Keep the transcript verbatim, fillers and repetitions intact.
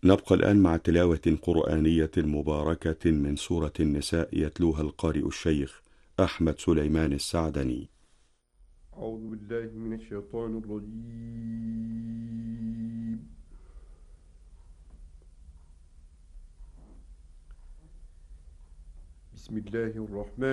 نبقى الآن مع تلاوة قرآنية مباركة من سورة النساء يتلوها القارئ الشيخ أحمد سليمان السعدني. أعوذ بالله من الشيطان الرجيم. بسم الله الرحمن